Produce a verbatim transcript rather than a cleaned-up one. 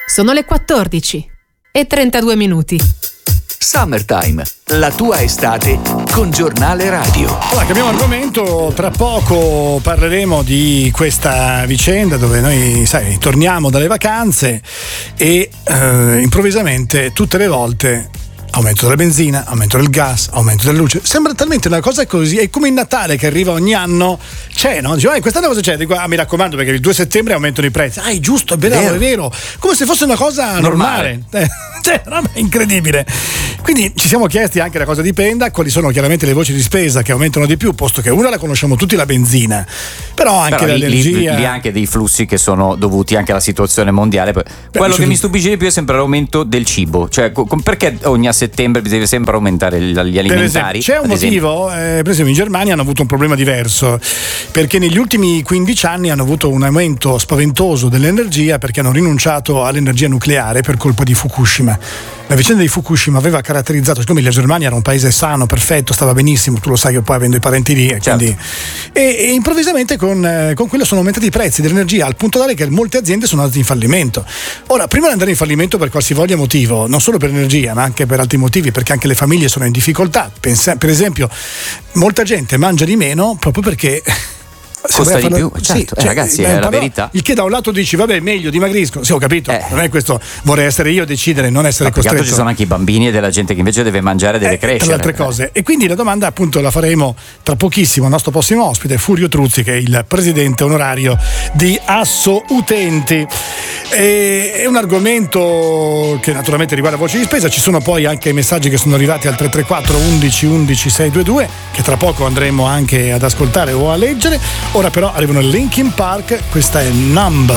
Sono le quattordici e trentadue minuti. Summertime, la tua estate con Giornale Radio. Allora, cambiamo argomento, tra poco parleremo di questa vicenda dove noi, sai, torniamo dalle vacanze e eh, improvvisamente tutte le volte aumento della benzina, aumento del gas, aumento della luce. Sembra talmente una cosa così, è come il Natale che arriva ogni anno, c'è, no? Dice, eh, quest'anno cosa c'è? Dico, ah, mi raccomando, perché il due settembre aumentano i prezzi. Ah, è giusto, è vero, vero. è vero. Come se fosse una cosa normale. normale. Eh, cioè, no, è incredibile. Quindi ci siamo chiesti anche da cosa dipenda, quali sono chiaramente le voci di spesa che aumentano di più, posto che una la conosciamo tutti, la benzina, però anche però l'energia. Lì, lì anche dei flussi che sono dovuti anche alla situazione mondiale. Beh, Quello che mi stupisce di più è sempre l'aumento del cibo, cioè com- perché ogni settembre deve sempre aumentare gli alimentari? Esempio, c'è un motivo, eh, per esempio in Germania hanno avuto un problema diverso, perché negli ultimi quindici anni hanno avuto un aumento spaventoso dell'energia perché hanno rinunciato all'energia nucleare per colpa di Fukushima. La vicenda di Fukushima aveva caratterizzato, siccome la Germania era un paese sano, perfetto, stava benissimo, tu lo sai che poi avendo i parenti lì, e, certo. quindi, e, e improvvisamente con, eh, con quello sono aumentati i prezzi dell'energia al punto tale che molte aziende sono andate in fallimento. Ora, prima di andare in fallimento per qualsivoglia motivo, non solo per l'energia ma anche per altri motivi, perché anche le famiglie sono in difficoltà. Pensa, per esempio, molta gente mangia di meno proprio perché costa di farlo... più, certo, sì, eh, cioè, ragazzi, è è la però, verità. Il che da un lato dici, vabbè, meglio dimagrisco, sì, ho capito, eh. non è questo, vorrei essere io a decidere, non essere Ma peccato, costretto. ci sono anche i bambini e della gente che invece deve mangiare, deve eh, crescere. Tra le altre cose. E quindi la domanda appunto la faremo tra pochissimo al nostro prossimo ospite, Furio Truzzi, che è il presidente onorario di Asso Utenti. E, è un argomento che naturalmente riguarda voci di spesa, ci sono poi anche i messaggi che sono arrivati al tre tre quattro undici undici seicentoventidue che tra poco andremo anche ad ascoltare o a leggere. Ora però arrivano Linkin Park, questa è Number.